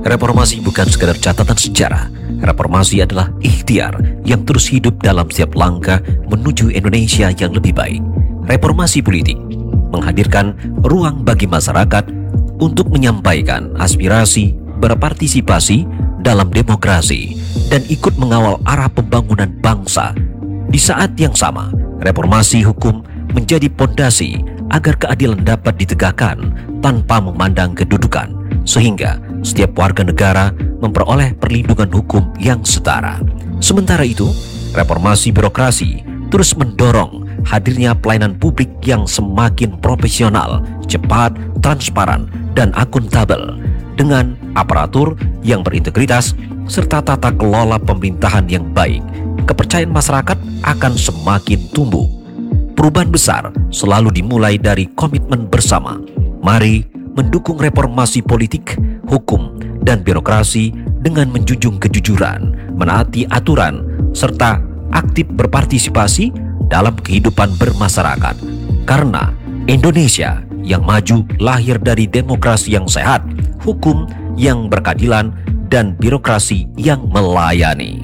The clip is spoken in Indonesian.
Reformasi bukan sekadar catatan sejarah. Reformasi adalah ikhtiar yang terus hidup dalam setiap langkah menuju Indonesia yang lebih baik. Reformasi politik menghadirkan ruang bagi masyarakat untuk menyampaikan aspirasi, berpartisipasi dalam demokrasi, dan ikut mengawal arah pembangunan bangsa. Di saat yang sama, reformasi hukum menjadi pondasi agar keadilan dapat ditegakkan tanpa memandang kedudukan, sehingga setiap warga negara memperoleh perlindungan hukum yang setara. Sementara itu, reformasi birokrasi terus mendorong hadirnya pelayanan publik yang semakin profesional, cepat, transparan, dan akuntabel, dengan aparatur yang berintegritas serta tata kelola pemerintahan yang baik. Kepercayaan masyarakat akan semakin tumbuh. Perubahan besar selalu dimulai dari komitmen bersama. Mari mendukung reformasi politik, hukum, dan birokrasi dengan menjunjung kejujuran, menaati aturan, serta aktif berpartisipasi dalam kehidupan bermasyarakat. Karena Indonesia yang maju lahir dari demokrasi yang sehat, hukum yang berkeadilan, dan birokrasi yang melayani.